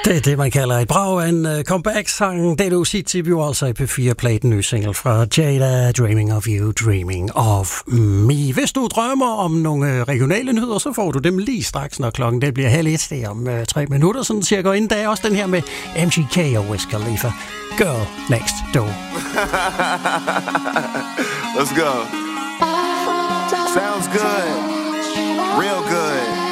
Det er det, man kalder et brag af en comeback-sang. Det du siger til jo altså i P4-pladen, ny single fra Jada, Dreaming of You, Dreaming of Me. Hvis du drømmer om nogle regionale nyheder, så får du dem lige straks, når klokken det bliver 1:30. Det er om 3 minutter, sådan cirka. Inden der er også den her med MGK og Wiz Khalifa. Girl Next Door. Let's go. Sounds good. Real good.